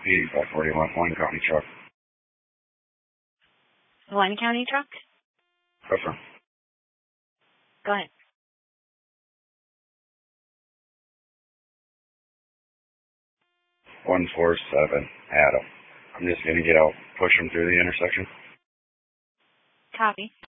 8541, Wayne County truck. One county truck? Yes, sir. Go ahead. 147, Adam. I'm just going to get out, push him through the intersection. Copy.